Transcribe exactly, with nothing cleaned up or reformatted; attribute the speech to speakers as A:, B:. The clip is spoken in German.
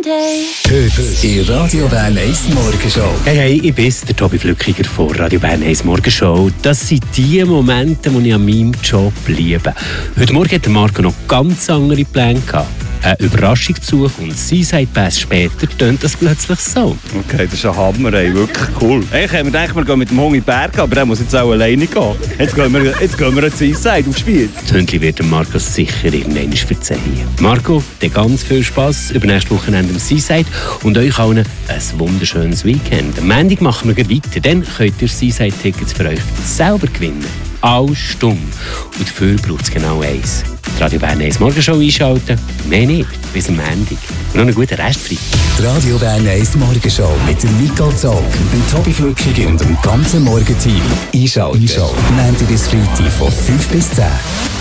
A: Monday.
B: Heute in Radio Bern eins Morgenshow.
C: Hey, hey, ich bin der Tobi Flückiger von Radio Bern eins Morgenshow. Das sind die Momente, die ich an meinem Job liebe. Heute Morgen hat Marco noch ganz andere Pläne gehabt. Ein Überraschungsbesuch und Seaside Pass später tönt das plötzlich so.
D: Okay, das ist ein Hammer, ey. Wirklich cool. Eigentlich haben wir gedacht, wir gehen mit dem Hund in die Berge, aber der muss jetzt auch alleine gehen. Jetzt gehen wir, jetzt gehen wir zu Seaside aufs Spiel.
C: Das Hündchen wird Marco sicher irgendwann verzeihen. Marco, dir ganz viel Spass über nächstes Wochenende im Seaside und euch allen ein wunderschönes Weekend. Am Montag machen wir weiter, dann könnt ihr Seaside-Tickets für euch selber gewinnen. Alles stumm. Und dafür braucht es genau eins. Die Radio Bern eins Morgenshow einschalten. Mehr nicht. Bis am Montag. Und noch einen guten Restfreitag.
B: Die Radio Bern eins Morgenshow mit dem Nicole Zog, dem Tobi Flückiger und dem ganzen Morgenteam. Einschalten. Einschalten. Montag bis Freitag von fünf bis zehn.